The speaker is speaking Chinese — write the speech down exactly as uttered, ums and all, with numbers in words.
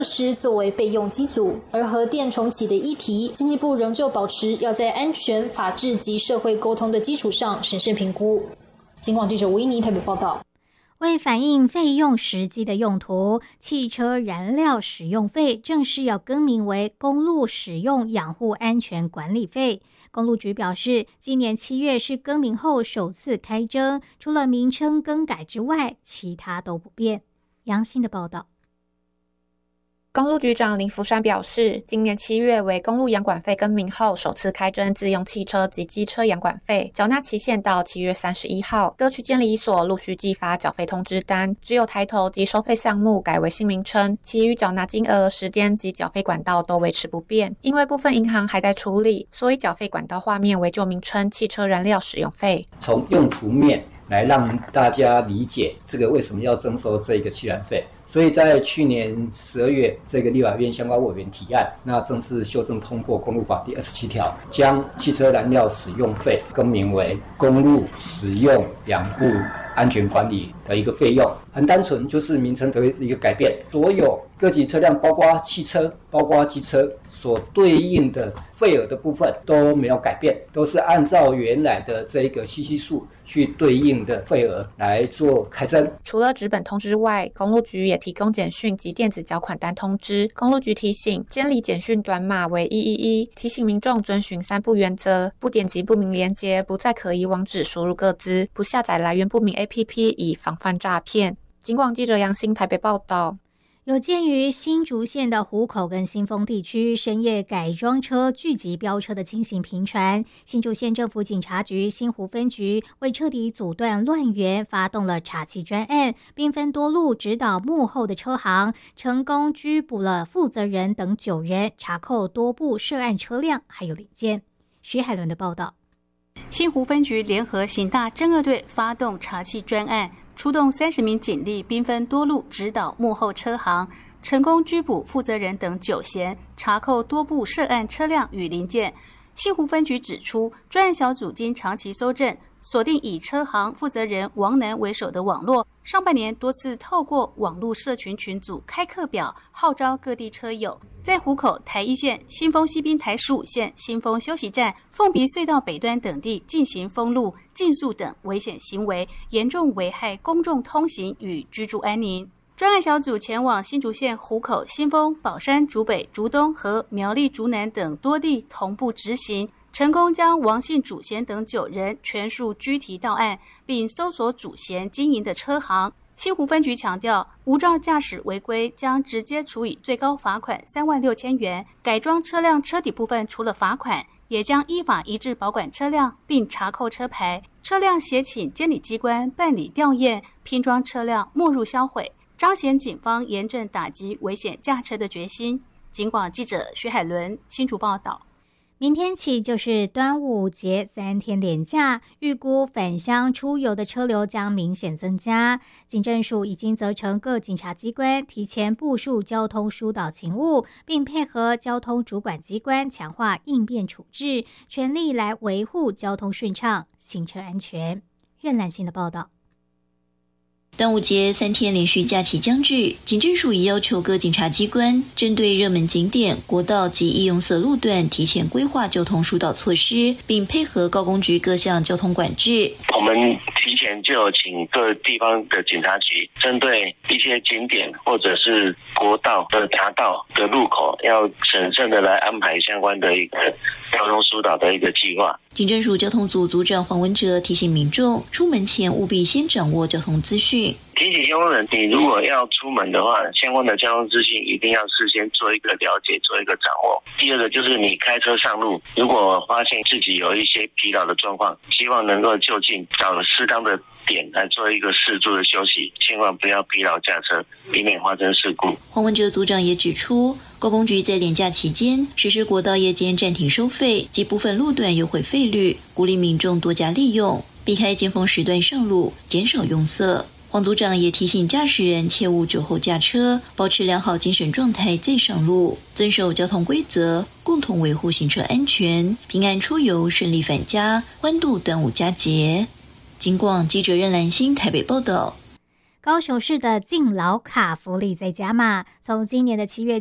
施作为备用机组。而核电重启的议题，经济部仍旧保持要在安全、法治及社会沟通的基础上审慎评估。警广记者吴依妮台北报道。 为反映费用实际的用途，汽车燃料使用费正式要更名为公路使用养护安全管理费。公路局表示，今年七月是更名后首次开征，除了名称更改之外，其他都不变。杨欣的报道。 公路局长林福山表示，今年七月为公路养管费更名后首次开征自用汽车及机车养管费，缴纳期限到七月三十一号。各区监理所陆续寄发缴费通知单，只有抬头及收费项目改为新名称，其余缴纳金额、时间及缴费管道都维持不变。因为部分银行还在处理，所以缴费管道画面为旧名称汽车燃料使用费。 从用途面来让大家理解这个为什么要征收这个汽燃费。所以在去年十二月，这个立法院相关委员提案，那正式修正通过公路法第二十七条，将汽车燃料使用费更名为公路使用养护安全管理的一个费用。很单纯，就是名称的一个改变。所有各级车辆，包括汽车、包括机车所对应的费额的部分都没有改变，都是按照原来的这个西西数去对应的费额来做开征。 除了纸本通知外，公路局也提供简讯及电子缴款单通知。公路局提醒，监理简讯短码为一一一，提醒民众遵循三不原则：不点击不明连结，不在可疑网址输入个资，不下载来源不明 A P P， 以防范诈骗。警广记者杨欣台北报道。 有鉴于新竹县的湖口跟新丰地区深夜改装车聚集飙车的情形频传，新竹县政府警察局新湖分局为彻底阻断乱源，发动了查缉专案，并分多路指导幕后的车行，成功拘捕了负责人等九人，查扣多部涉案车辆还有零件。徐海伦的报道。 新湖分局联合刑大侦二队发动查缉专案，出动三十名警力，兵分多路指导幕后车行，成功拘捕负责人等九嫌，查扣多部涉案车辆与零件。新湖分局指出，专案小组经长期搜证，锁定以车行负责人王楠为首的网络，上半年多次透过网络社群群组开课表，号召各地车友在湖口、台一线、新丰西滨台十五线、新丰休息站、凤鼻隧道北端等地进行封路、禁速等危险行为，严重危害公众通行与居住安宁。专案小组前往新竹县湖口、新丰、宝山、竹北、竹东和苗栗竹南等多地同步执行，成功将王姓主嫌等九人全数拘提到案，并搜索主嫌经营的车行。新湖分局强调，无照驾驶违规将直接处以最高罚款三万六千元，改装车辆车底部分除了罚款，也将依法移置保管车辆，并查扣车牌，车辆协请监理机关办理吊验，拼装车辆没入销毁，彰显警方严正打击危险驾车的决心。警广记者徐海伦新竹报道。 明天起就是端午节三天连假，预估返乡出游的车流将明显增加。警政署已经责成各警察机关提前部署交通疏导勤务，并配合交通主管机关强化应变处置，全力来维护交通顺畅、行车安全。任兰心的报道。 端午节三天连续假期将至，警政署已要求各警察机关针对热门景点、国道及易用色路段提前规划交通疏导措施，并配合高工局各项交通管制。 我们提前就有请各地方的警察局针对一些景点或者是国道的匝道的路口，要审慎的来安排相关的一个交通疏导的一个计划。 警政署交通组组长黄文哲提醒民众，出门前务必先掌握交通资讯。 提醒相关人，你如果要出门的话，相关的交通资讯一定要事先做一个了解，做一个掌握。第二个就是你开车上路，如果发现自己有一些疲劳的状况，希望能够就近找适当的点来做一个适度的休息，千万不要疲劳驾车，避免发生事故。 黄文哲组长也指出，高工局在连假期间实施国道夜间暂停收费及部分路段优惠费率，鼓励民众多加利用，避开尖峰时段上路，减少拥塞。黄组长也提醒驾驶人切勿酒后驾车，保持良好精神状态再上路，遵守交通规则，共同维护行车安全，平安出游，顺利返家，欢度端午佳节。警广记者任兰心台北报道。 高雄市的敬老卡福利在加码，从今年的七月